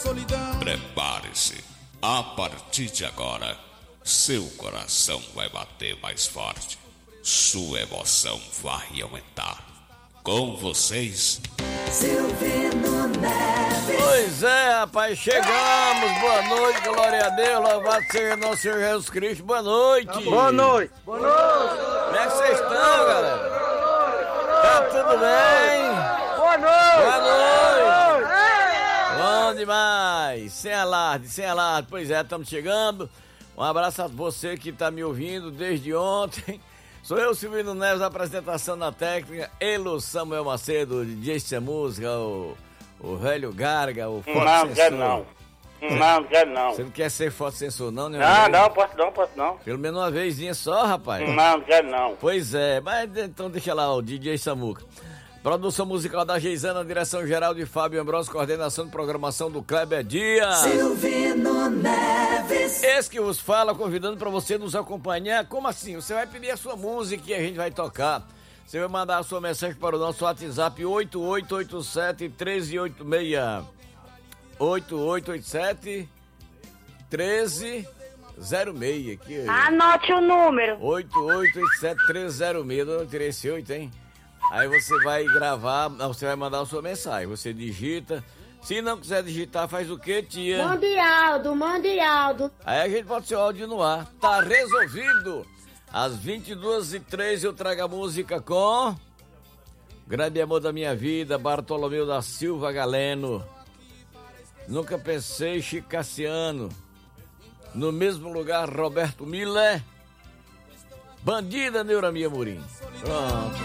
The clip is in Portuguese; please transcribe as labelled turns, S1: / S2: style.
S1: Prepare-se. A partir de agora, seu coração vai bater mais forte. Sua emoção vai aumentar. Com vocês,
S2: Silvino Neves.
S3: Pois é, rapaz, chegamos. Boa noite, glória a Deus. Louvado seja nosso Senhor Jesus Cristo. Boa noite.
S4: Boa noite.
S3: Como é que vocês estão, galera? Tá tudo bem?
S4: Boa noite.
S3: Boa noite. Bom demais. Sem alarde, sem alarde. Pois é, estamos chegando. Um abraço a você que está me ouvindo desde ontem. Sou eu, Silvino Neves, apresentação na técnica. Ele, Samuel Macedo, DJ Essa Música, o velho Garga, o Foto
S4: Não, quero não. Não, quero não.
S3: Você não quer ser foto censor, não, né?
S4: Não, posso não.
S3: Pelo menos uma vezinha só, rapaz.
S4: Não, quero não.
S3: Pois é, mas então deixa lá o DJ Samuca. Produção musical da Geisana, direção geral de Fábio Ambrosio, coordenação de programação do Kleber Dias.
S2: Silvino Neves.
S3: Esse que vos fala, convidando para você nos acompanhar. Como assim? Você vai pedir a sua música e a gente vai tocar. Você vai mandar a sua mensagem para o nosso WhatsApp 8887-1386. 8887-1306. Aqui.
S5: Anote o número.
S3: 8887-1306. Eu não tirei esse 8, hein? Aí você vai gravar, você vai mandar a sua mensagem. Você digita. Se não quiser digitar, faz o quê, tia?
S5: Mande áudio.
S3: Aí a gente pode ser áudio no ar. Tá resolvido. Às 22h03 eu trago a música com... Grande Amor da Minha Vida, Bartolomeu da Silva Galeno. Nunca Pensei, Chico Cassiano. No mesmo lugar, Roberto Miller. Bandida, Neuramia Murim. Pronto.